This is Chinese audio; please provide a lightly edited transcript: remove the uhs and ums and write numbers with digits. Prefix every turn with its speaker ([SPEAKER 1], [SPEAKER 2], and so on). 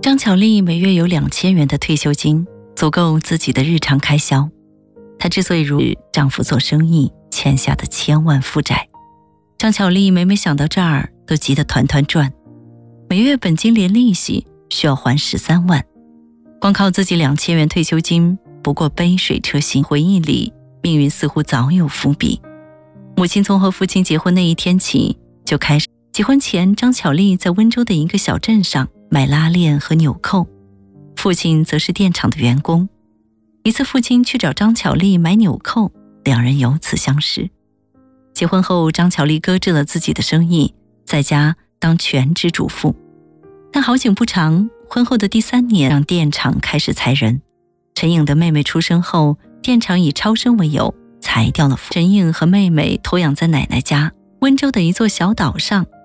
[SPEAKER 1] 张巧丽每月有2000元的退休金，足够自己的日常开销。她之所以如此，丈夫做生意欠下的千万负债。张巧丽每想到这儿都急得团团转，每月本金连利息需要还13万，光靠自己2000元退休金不过杯水车薪。回忆里，命运似乎早有伏笔。母亲从和父亲结婚那一天起就开始。结婚前，张巧丽在温州的一个小镇上卖拉链和纽扣，父亲则是电厂的员工。一次父亲去找张巧丽买纽扣，两人由此相识。结婚后，张巧丽搁置了自己的生意，在家当全职主妇。但好景不长，婚后的第3年，让电厂开始裁人。陈颖的妹妹出生后，电厂以超生为由裁掉了陈颖和妹妹，投养在奶奶家，温州的一座小岛上。